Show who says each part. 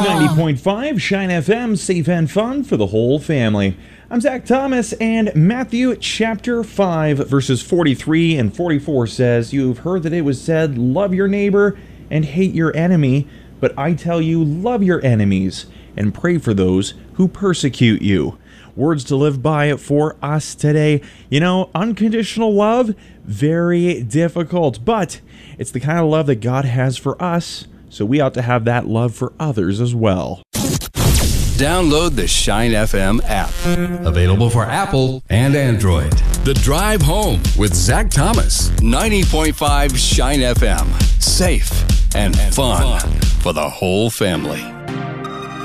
Speaker 1: 90.5 Shine FM, safe and fun for the whole family. I'm Zach Thomas, and Matthew chapter 5, verses 43 and 44 says, "You've heard that it was said, love your neighbor and hate your enemy. But I tell you, love your enemies and pray for those who persecute you." Words to live by for us today. You know, unconditional love, very difficult, but it's the kind of love that God has for us, so we ought to have that love for others as well.
Speaker 2: Download the Shine FM app. Available for Apple and Android. The Drive Home with Zach Thomas. 90.5 Shine FM. Safe and fun for the whole family.